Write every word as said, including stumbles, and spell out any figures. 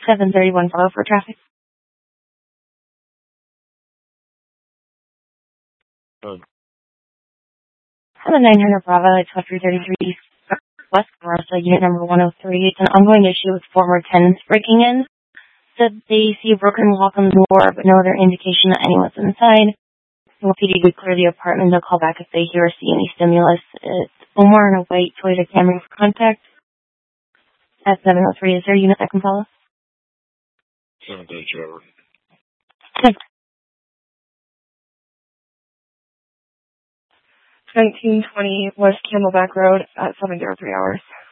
seven thirty-one follow for traffic. Oh, On the nine hundred Bravo, it's three thirty-three West Marissa, unit number one oh three. It's an ongoing issue with former tenants breaking in. Said they see a broken lock on the door, but no other indication that anyone's inside. L P D would clear the apartment. They'll call back if they hear or see any stimulus. It's Omar and a white Toyota Camry for contact. At seven oh three, is there a unit that can follow? seven thirty, Trevor. nineteen twenty West Camelback Road at seven oh three hours.